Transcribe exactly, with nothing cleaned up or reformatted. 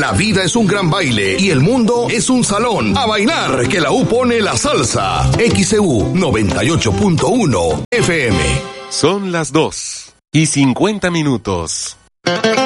La vida es un gran baile y el mundo es un salón. A bailar, que la U pone la salsa. X C U noventa y ocho punto uno F M. Son las dos y cincuenta minutos.